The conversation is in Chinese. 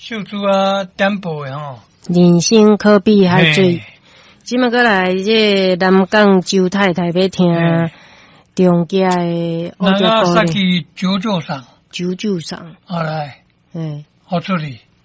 秀珠啊，点播的吼。 人生可比海水。即么过来，这南港周太太要听中家的那个萨基九九上。 九九上。 好来。好处理。